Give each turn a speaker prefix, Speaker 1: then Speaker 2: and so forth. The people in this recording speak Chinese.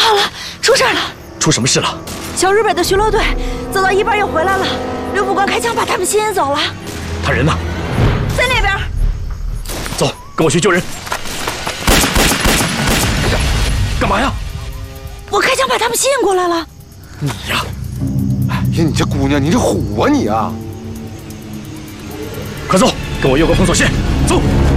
Speaker 1: 好了，出事了！
Speaker 2: 出什么事了？
Speaker 1: 小日本的巡逻队走到一半又回来了，刘副官开枪把他们吸引走了。
Speaker 2: 他人呢？
Speaker 1: 在那边。
Speaker 2: 走，跟我去救人。干嘛呀？
Speaker 1: 我开枪把他们吸引过来了。
Speaker 2: 你呀，
Speaker 3: 哎呀，你这姑娘，你这虎啊你啊！
Speaker 2: 快走，跟我越过封锁线，走。